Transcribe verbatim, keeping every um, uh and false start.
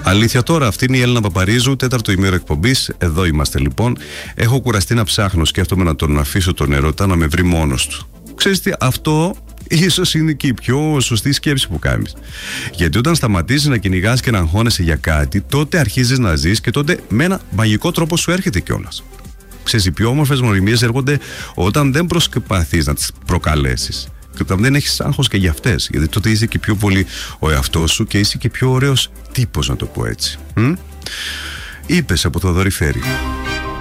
Αλήθεια τώρα, αυτή είναι η Έλληνα Παπαρίζου, τέταρτο ημέρο εκπομπής. Εδώ είμαστε λοιπόν. Έχω κουραστεί να ψάχνω, σκέφτομαι να τον αφήσω τον ερώτα να με βρει μόνος του. Ξέρεις τι, αυτό ίσως είναι και η πιο σωστή σκέψη που κάνεις. Γιατί όταν σταματήσεις να κυνηγάς και να αγχώνεσαι για κάτι, τότε αρχίζεις να ζεις και τότε με ένα μαγικό τρόπο σου έρχεται κιόλας. Ξέρεις, οι πιο όμορφες γνωριμίες έρχονται όταν δεν προσπαθείς να τις προκαλέσεις. Και όταν δεν έχεις άγχος και για αυτές. Γιατί τότε είσαι και πιο πολύ ο εαυτός σου και είσαι και πιο ωραίος τύπος, να το πω έτσι. Μ? Είπες από το Θοδωρή Φέρη.